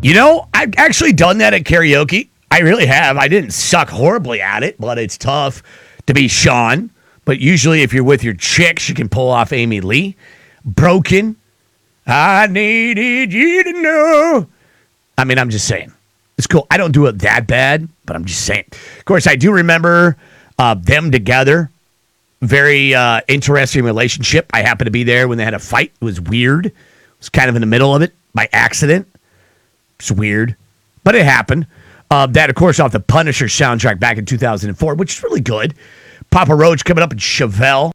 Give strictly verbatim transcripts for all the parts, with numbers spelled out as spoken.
You know, I've actually done that at karaoke. I really have. I didn't suck horribly at it, but it's tough to be Sean. But usually if you're with your chicks, you can pull off Amy Lee. Broken. I needed you to know. I mean, I'm just saying. It's cool. I don't do it that bad, but I'm just saying. Of course, I do remember uh, them together. Very uh, interesting relationship. I happened to be there when they had a fight. It was weird. It was kind of in the middle of it by accident. It's weird, but it happened. Uh, that, of course, off the Punisher soundtrack back in two thousand four, which is really good. Papa Roach coming up in Chevelle.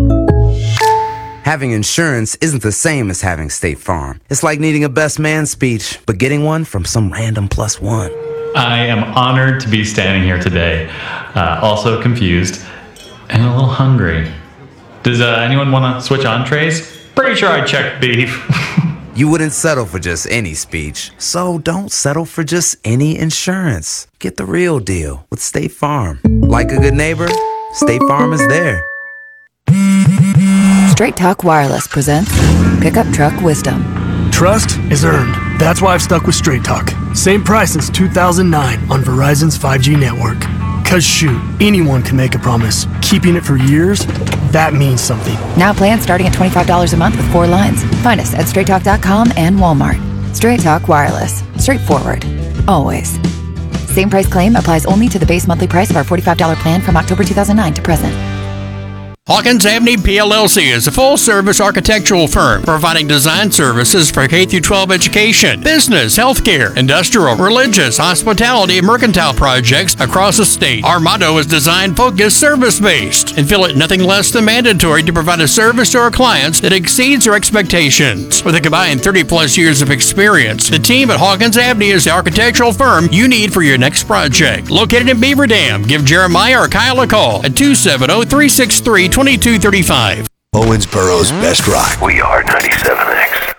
Having insurance isn't the same as having State Farm. It's like needing a best man speech, but getting one from some random plus one. I am honored to be standing here today, uh, also confused and a little hungry. Does uh, anyone want to switch entrees? Pretty sure I checked beef. You wouldn't settle for just any speech, so don't settle for just any insurance. Get the real deal with State Farm. Like a good neighbor, State Farm is there. Straight Talk Wireless presents Pickup Truck Wisdom. Trust is earned. That's why I've stuck with Straight Talk. Same price since two thousand nine on Verizon's five G network. Cause shoot, anyone can make a promise. Keeping it for years, that means something. Now plans starting at twenty-five dollars a month with four lines. Find us at straight talk dot com and Walmart. Straight Talk Wireless. Straightforward. Always. Same price claim applies only to the base monthly price of our forty-five dollars plan from October two thousand nine to present. Hawkins Avenue P L L C is a full-service architectural firm providing design services for K through twelve education, business, healthcare, industrial, religious, hospitality, and mercantile projects across the state. Our motto is design-focused, service-based, and feel it nothing less than mandatory to provide a service to our clients that exceeds our expectations. With a combined thirty-plus years of experience, the team at Hawkins Avenue is the architectural firm you need for your next project. Located in Beaver Dam, give Jeremiah or Kyle a call at two seven zero, three six three, two two three five. Owensboro's best rock. We are ninety-seven X.